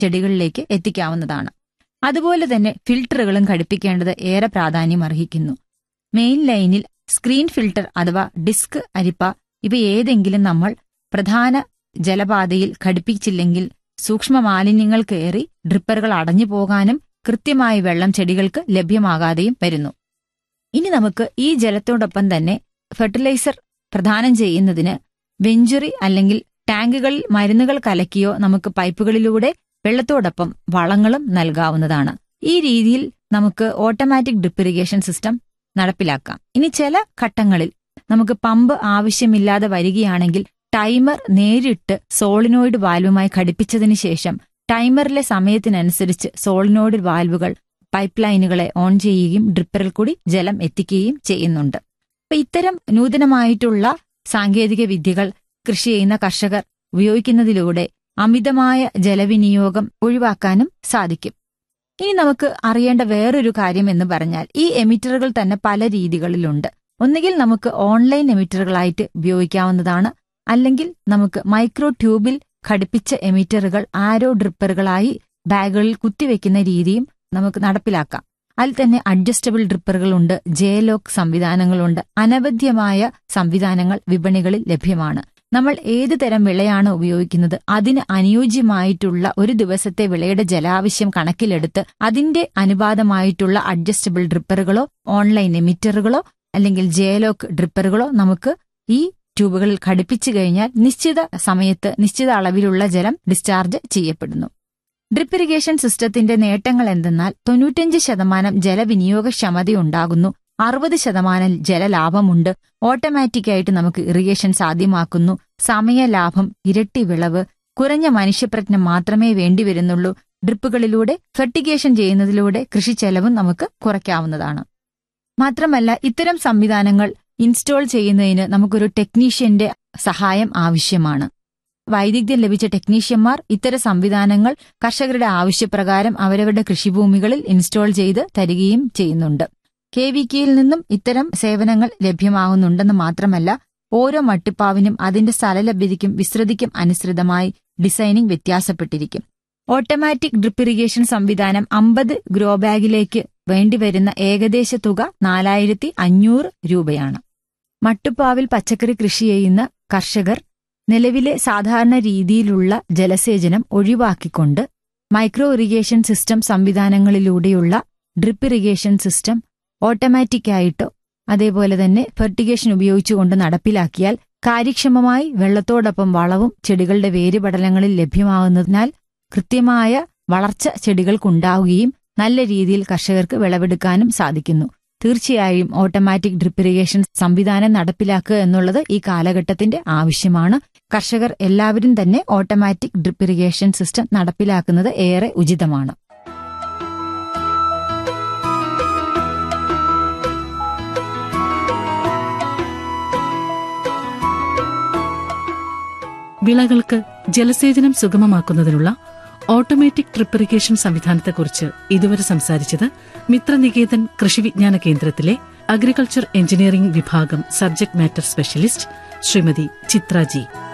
ചെടികളിലേക്ക് എത്തിക്കാവുന്നതാണ്. അതുപോലെ തന്നെ ഫിൽട്ടറുകളും ഘടിപ്പിക്കേണ്ടത് ഏറെ പ്രാധാന്യം അർഹിക്കുന്നു. മെയിൻ ലൈനിൽ സ്ക്രീൻ ഫിൽട്ടർ അഥവാ ഡിസ്ക് അരിപ്പ ഇവ ഏതെങ്കിലും നമ്മൾ പ്രധാന ജലപാതയിൽ ഘടിപ്പിച്ചില്ലെങ്കിൽ സൂക്ഷ്മ മാലിന്യങ്ങൾ കയറി ഡ്രിപ്പറുകൾ അടഞ്ഞു പോകാനും കൃത്യമായി വെള്ളം ചെടികൾക്ക് ലഭ്യമാകാതെയും വരുന്നു. ഇനി നമുക്ക് ഈ ജലത്തോടൊപ്പം തന്നെ ഫെർട്ടിലൈസർ പ്രദാനം ചെയ്യുന്നതിന് വെഞ്ചുറി അല്ലെങ്കിൽ ടാങ്കുകളിൽ മരുന്നുകൾ കലക്കിയോ നമുക്ക് പൈപ്പുകളിലൂടെ വെള്ളത്തോടൊപ്പം വളങ്ങളും നൽകാവുന്നതാണ്. ഈ രീതിയിൽ നമുക്ക് ഓട്ടോമാറ്റിക് ഡ്രിപ്പ് ഇറിഗേഷൻ സിസ്റ്റം നടപ്പിലാക്കാം. ഇനി ചില ഘട്ടങ്ങളിൽ നമുക്ക് പമ്പ് ആവശ്യമില്ലാതെ വരികയാണെങ്കിൽ ടൈമർ നേരിട്ട് സോളിനോയിഡ് വാൽവുമായി ഘടിപ്പിച്ചതിന് ശേഷം ടൈമറിലെ സമയത്തിനനുസരിച്ച് സോളിനോയിഡ് വാൽവുകൾ പൈപ്പ് ലൈനുകളെ ഓൺ ചെയ്യുകയും ഡ്രിപ്പറിൽ കൂടി ജലം എത്തിക്കുകയും ചെയ്യുന്നുണ്ട്. അപ്പൊ ഇത്തരം നൂതനമായിട്ടുള്ള സാങ്കേതിക വിദ്യകൾ കൃഷി ചെയ്യുന്ന കർഷകർ ഉപയോഗിക്കുന്നതിലൂടെ അമിതമായ ജലവിനിയോഗം ഒഴിവാക്കാനും സാധിക്കും. ഇനി നമുക്ക് അറിയേണ്ട വേറൊരു കാര്യം എന്ന് പറഞ്ഞാൽ ഈ എമിറ്ററുകൾ തന്നെ പല രീതികളിലുണ്ട്. ഒന്നുകിൽ നമുക്ക് ഓൺലൈൻ എമിറ്ററുകളായിട്ട് ഉപയോഗിക്കാവുന്നതാണ്, അല്ലെങ്കിൽ നമുക്ക് മൈക്രോ ട്യൂബിൽ ഘടിപ്പിച്ച എമിറ്ററുകൾ ആരോ ഡ്രിപ്പറുകളായി ബാഗുകളിൽ കുത്തിവെക്കുന്ന രീതിയും നമുക്ക് നടപ്പിലാക്കാം. അതിൽ തന്നെ അഡ്ജസ്റ്റബിൾ ഡ്രിപ്പറുകളുണ്ട്, ജെ-ലോക്ക് സംവിധാനങ്ങളുണ്ട്. അനവധ്യമായ സംവിധാനങ്ങൾ വിപണികളിൽ ലഭ്യമാണ്. നമ്മൾ ഏത് തരം വിളയാണ് ഉപയോഗിക്കുന്നത് അതിന് അനുയോജ്യമായിട്ടുള്ള ഒരു ദിവസത്തെ വിളയുടെ ജലാവശ്യം കണക്കിലെടുത്ത് അതിന്റെ അനുപാതമായിട്ടുള്ള അഡ്ജസ്റ്റബിൾ ഡ്രിപ്പറുകളോ ഓൺലൈൻ എമിറ്ററുകളോ അല്ലെങ്കിൽ ജെ-ലോക്ക് ഡ്രിപ്പറുകളോ നമുക്ക് ഈ ട്യൂബുകളിൽ ഘടിപ്പിച്ചു കഴിഞ്ഞാൽ നിശ്ചിത സമയത്ത് നിശ്ചിത അളവിലുള്ള ജലം ഡിസ്ചാർജ് ചെയ്യപ്പെടുന്നു. ഡ്രിപ്പ് ഇറിഗേഷൻ സിസ്റ്റത്തിന്റെ നേട്ടങ്ങൾ എന്തെന്നാൽ 95% ജലവിനിയോഗക്ഷമതയുണ്ടാകുന്നു, 60% ജലലാഭമുണ്ട്, ഓട്ടോമാറ്റിക്കായിട്ട് നമുക്ക് ഇറിഗേഷൻ സാധ്യമാക്കുന്നു, സമയലാഭം, ഇരട്ടി വിളവ്, കുറഞ്ഞ മനുഷ്യപ്രയത്നം മാത്രമേ വേണ്ടിവരുന്നുള്ളൂ. ഡ്രിപ്പുകളിലൂടെ ഫെർട്ടിഗേഷൻ ചെയ്യുന്നതിലൂടെ കൃഷിച്ചെലവും നമുക്ക് കുറയ്ക്കാവുന്നതാണ്. മാത്രമല്ല ഇത്തരം സംവിധാനങ്ങൾ ഇൻസ്റ്റോൾ ചെയ്യുന്നതിന് നമുക്കൊരു ടെക്നീഷ്യന്റെ സഹായം ആവശ്യമാണ്. വൈദഗ്ധ്യം ലഭിച്ച ടെക്നീഷ്യന്മാർ ഇത്തരം സംവിധാനങ്ങൾ കർഷകരുടെ ആവശ്യപ്രകാരം അവരവരുടെ കൃഷിഭൂമികളിൽ ഇൻസ്റ്റോൾ ചെയ്ത് തരികയും ചെയ്യുന്നുണ്ട്. KVKയിൽ നിന്നും ഇത്തരം സേവനങ്ങൾ ലഭ്യമാകുന്നുണ്ടെന്ന് മാത്രമല്ല ഓരോ മട്ടിപ്പാവിനും അതിന്റെ സ്ഥലലഭ്യതയ്ക്കും വിസ്തൃതിക്കും അനുസൃതമായി ഡിസൈനിങ് വ്യത്യാസപ്പെട്ടിരിക്കും. ഓട്ടോമാറ്റിക് ഡ്രിപ്പ് ഇറിഗേഷൻ സംവിധാനം 50 ഗ്രോ ബാഗിലേക്ക് വേണ്ടിവരുന്ന ഏകദേശ തുക 4500 രൂപയാണ്. മട്ടുപ്പാവിൽ പച്ചക്കറി കൃഷി ചെയ്യുന്ന കർഷകർ നിലവിലെ സാധാരണ രീതിയിലുള്ള ജലസേചനം ഒഴിവാക്കിക്കൊണ്ട് micro irrigation system സംവിധാനങ്ങളിലൂടെയുള്ള drip irrigation system ഓട്ടോമാറ്റിക്കായിട്ടോ അതേപോലെ തന്നെ ഫെർട്ടിഗേഷൻ ഉപയോഗിച്ചുകൊണ്ട് നടപ്പിലാക്കിയാൽ കാര്യക്ഷമമായി വെള്ളത്തോടൊപ്പം വളവും ചെടികളുടെ വേരുപടലങ്ങളിൽ ലഭ്യമാകുന്നതിനാൽ കൃത്യമായ വളർച്ച ചെടികൾക്കുണ്ടാവുകയും നല്ല രീതിയിൽ കർഷകർക്ക് വിളവെടുക്കാനും സാധിക്കുന്നു. തീർച്ചയായും ഓട്ടോമാറ്റിക് ഡ്രിപ്പ് ഇറിഗേഷൻ സംവിധാനം നടപ്പിലാക്കുക എന്നുള്ളത് ഈ കാലഘട്ടത്തിന്റെ ആവശ്യമാണ്. കർഷകർ എല്ലാവരും തന്നെ ഓട്ടോമാറ്റിക് ഡ്രിപ്പ് ഇറിഗേഷൻ സിസ്റ്റം നടപ്പിലാക്കുന്നത് ഏറെ ഉചിതമാണ്. വിളകൾക്ക് ജലസേചനം സുഗമമാക്കുന്നതിനുള്ള ഓട്ടോമാറ്റിക് ഡ്രിപ്പ് ഇറിഗേഷൻ സംവിധാനത്തെക്കുറിച്ച് ഇതുവരെ സംസാരിച്ചത് മിത്രനികേതൻ കൃഷി വിജ്ഞാന കേന്ദ്രത്തിലെ അഗ്രികൾച്ചർ എഞ്ചിനീയറിംഗ് വിഭാഗം സബ്ജക്ട് മാറ്റർ സ്പെഷ്യലിസ്റ്റ് ശ്രീമതി ചിത്ര ജി.